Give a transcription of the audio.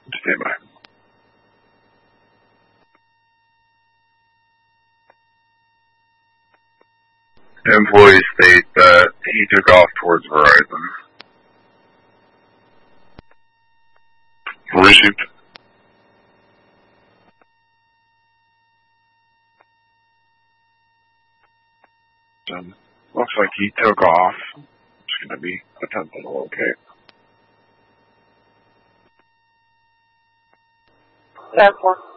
Stand by. Employees state that he took off towards Verizon. Received. Looks like he took off. It's going to be attempting to locate. 10-4.